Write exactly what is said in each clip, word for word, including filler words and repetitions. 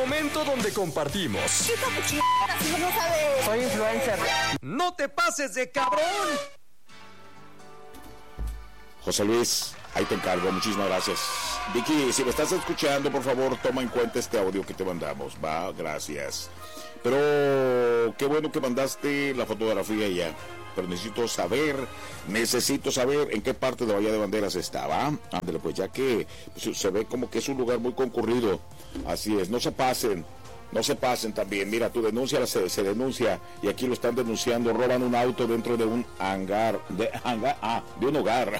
momento donde compartimos. Chica, pues chingada, si no sabes. Soy influencer. ¡No te pases de cabrón! José Luis, ahí te encargo, muchísimas gracias. Vicky, si me estás escuchando, por favor, toma en cuenta este audio que te mandamos, va, gracias. Pero qué bueno que mandaste la fotografía ya, pero necesito saber, necesito saber en qué parte de Bahía de Banderas estaba. Ándale, pues ya que pues, se ve como que es un lugar muy concurrido, así es, no se pasen. No se pasen también, mira, tu denuncia se, se denuncia y aquí lo están denunciando, roban un auto dentro de un hangar, de hangar, ah, de un hogar.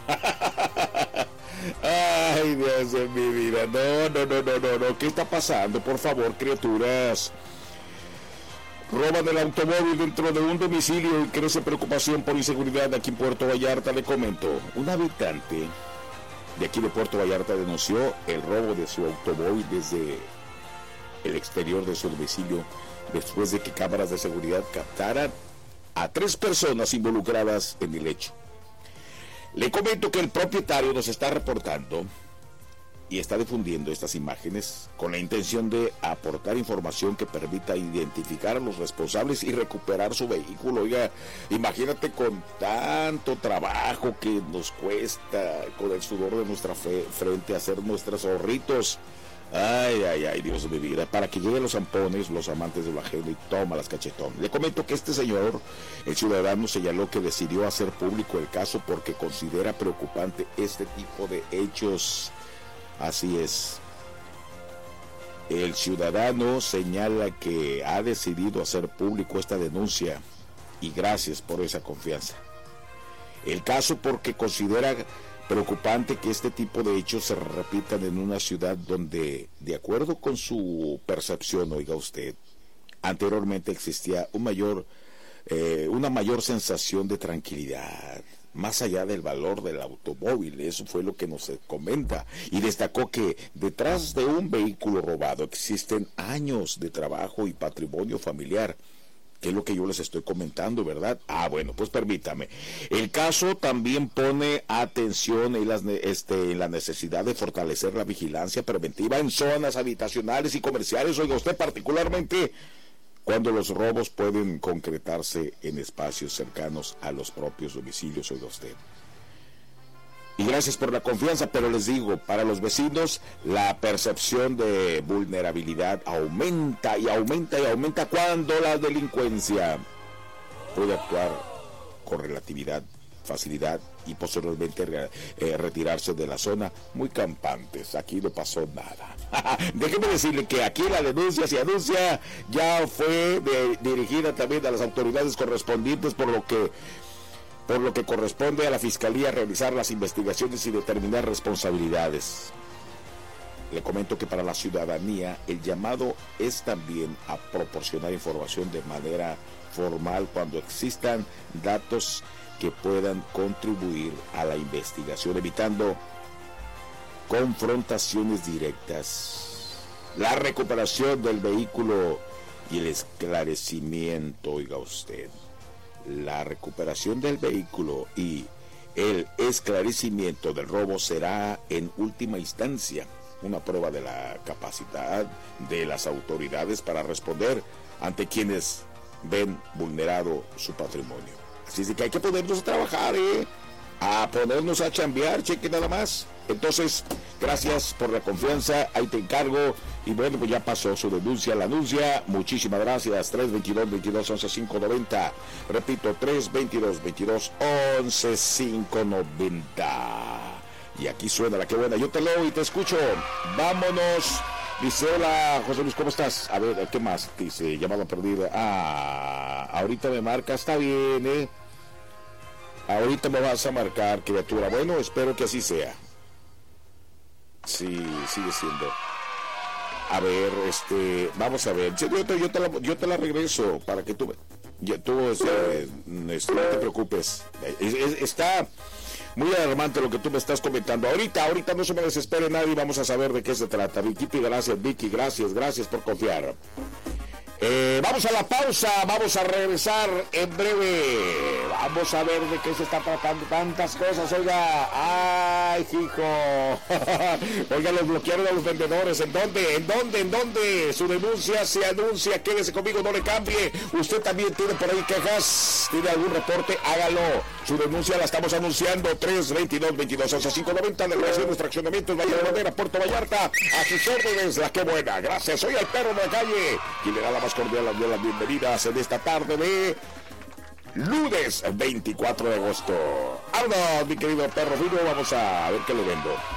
Ay, Dios de mi vida, no, no, no, no, no, no, ¿qué está pasando? Por favor, criaturas. Roban el automóvil dentro de un domicilio y crece preocupación por inseguridad aquí en Puerto Vallarta, le comento. Un habitante de aquí de Puerto Vallarta denunció el robo de su automóvil desde el exterior de su domicilio después de que cámaras de seguridad captaran a tres personas involucradas en el hecho. Le comento que el propietario nos está reportando y está difundiendo estas imágenes con la intención de aportar información que permita identificar a los responsables y recuperar su vehículo. Oiga, imagínate con tanto trabajo que nos cuesta con el sudor de nuestra fe, frente hacer nuestros ahorritos. Ay, ay, ay, Dios de mi vida, para que lleguen los zampones, los amantes de lo ajeno y toma las cachetón. Le comento que este señor, el ciudadano, señaló que decidió hacer público el caso porque considera preocupante este tipo de hechos. Así es. El ciudadano señala que ha decidido hacer público esta denuncia y gracias por esa confianza. El caso porque considera preocupante que este tipo de hechos se repitan en una ciudad donde, de acuerdo con su percepción, oiga usted, anteriormente existía un mayor, eh, una mayor sensación de tranquilidad, más allá del valor del automóvil. Eso fue lo que nos comenta, y destacó que detrás de un vehículo robado existen años de trabajo y patrimonio familiar, que es lo que yo les estoy comentando, ¿verdad? Ah, bueno, pues permítame. El caso también pone atención en, las, este, en la necesidad de fortalecer la vigilancia preventiva en zonas habitacionales y comerciales, oiga usted, particularmente cuando los robos pueden concretarse en espacios cercanos a los propios domicilios, oiga usted. Y gracias por la confianza, pero les digo, para los vecinos la percepción de vulnerabilidad aumenta y aumenta y aumenta cuando la delincuencia puede actuar con relatividad, facilidad y posteriormente eh, retirarse de la zona muy campantes. Aquí no pasó nada. Déjeme decirle que aquí la denuncia se anuncia, ya fue de, dirigida también a las autoridades correspondientes, por lo que por lo que corresponde a la Fiscalía realizar las investigaciones y determinar responsabilidades. Le comento que para la ciudadanía el llamado es también a proporcionar información de manera formal cuando existan datos que puedan contribuir a la investigación, evitando confrontaciones directas. La recuperación del vehículo y el esclarecimiento, oiga usted. La recuperación del vehículo y el esclarecimiento del robo será en última instancia una prueba de la capacidad de las autoridades para responder ante quienes ven vulnerado su patrimonio. Así es de que hay que ponernos a trabajar, ¿eh? A ponernos a chambear, cheque nada más. Entonces, gracias por la confianza, ahí te encargo. Y bueno, pues ya pasó su denuncia, la anuncia. Muchísimas gracias. tres veintidós, veintidós, once, cinco noventa. Repito, tres veintidós, veintidós, once, cinco noventa. Y aquí suena la que buena. Yo te leo y te escucho. Vámonos. Dice, hola, José Luis, ¿cómo estás? A ver, ¿qué más? Dice, llamada perdida. Ah, ahorita me marca, está bien, ¿eh? Ahorita me vas a marcar, criatura. Bueno, espero que así sea. Sí, sigue siendo. A ver, este, vamos a ver. Yo te, yo te, la, yo te la regreso para que tú, ya, tú este, este, no te preocupes. Es, es, está muy alarmante lo que tú me estás comentando. Ahorita, ahorita no se me desespere nadie. Vamos a saber de qué se trata. Vicky, gracias, Vicky, gracias, gracias por confiar. Eh, vamos a la pausa, vamos a regresar en breve. Vamos. Vamos a ver de qué se está tratando. Tantas cosas, oiga. Ay, hijo. Oiga, los bloquearon a los vendedores. ¿En dónde? ¿En dónde? ¿En dónde? Su denuncia se anuncia. Quédese conmigo, no le cambie. Usted también tiene por ahí quejas. ¿Tiene algún reporte? Hágalo. Su denuncia la estamos anunciando. tres veintidós veintidós once cinco noventa de relaciones, fraccionamientos, Valle de Madera, Puerto Vallarta. A sus órdenes, la que buena. Gracias. Soy el perro de la calle. Quien le da la más cordial de las bienvenidas en esta tarde de lunes veinticuatro de agosto. Habla, mi querido perro fino, vamos a ver qué le vendo.